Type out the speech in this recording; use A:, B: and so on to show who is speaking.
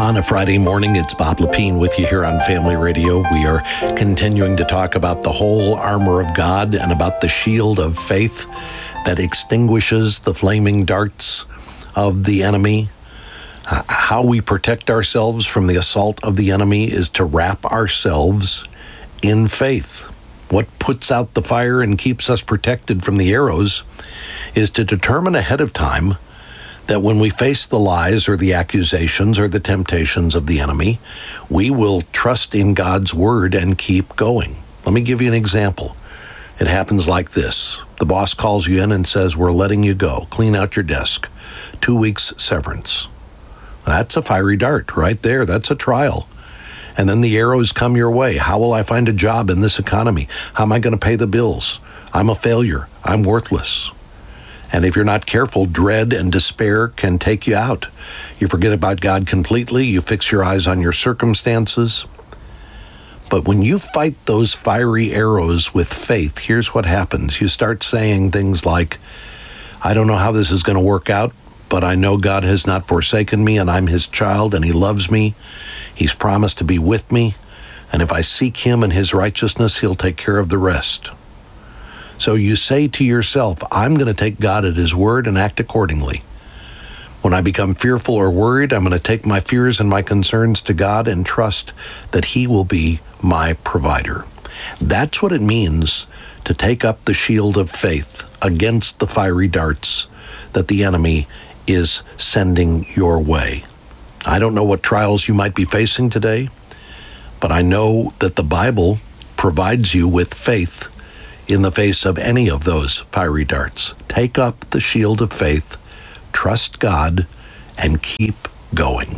A: On a Friday morning, it's Bob Lepine with you here on Family Radio. We are continuing to talk about the whole armor of God and about the shield of faith that extinguishes the flaming darts of the enemy. How we protect ourselves from the assault of the enemy is to wrap ourselves in faith. What puts out the fire and keeps us protected from the arrows is to determine ahead of time that when we face the lies or the accusations or the temptations of the enemy, we will trust in God's word and keep going. Let me give you an example. It happens like this. The boss calls you in and says, "We're letting you go. Clean out your desk. 2 weeks severance." That's a fiery dart right there. That's a trial. And then the arrows come your way. How will I find a job in this economy? How am I going to pay the bills? I'm a failure. I'm worthless. And if you're not careful, dread and despair can take you out. You forget about God completely. You fix your eyes on your circumstances. But when you fight those fiery arrows with faith, here's what happens. You start saying things like, "I don't know how this is going to work out, but I know God has not forsaken me, and I'm his child, and he loves me. He's promised to be with me, and if I seek him and his righteousness, he'll take care of the rest." So you say to yourself, "I'm going to take God at his word and act accordingly. When I become fearful or worried, I'm going to take my fears and my concerns to God and trust that he will be my provider." That's what it means to take up the shield of faith against the fiery darts that the enemy is sending your way. I don't know what trials you might be facing today, but I know that the Bible provides you with faith in the face of any of those fiery darts. Take up the shield of faith, trust God, and keep going.